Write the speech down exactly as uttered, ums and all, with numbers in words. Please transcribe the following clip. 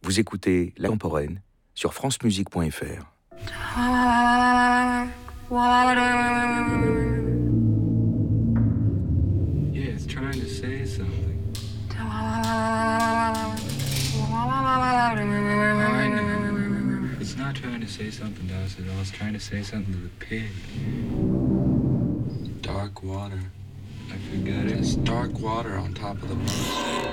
Vous écoutez La Contemporaine sur francemusique point f r. Dark water. Yeah, it's trying to say something. Dark water. I know. It's not trying to say something to us at all. It's trying to say something to the pig. Dark water. I forgot it. It's dark water on top of the moon.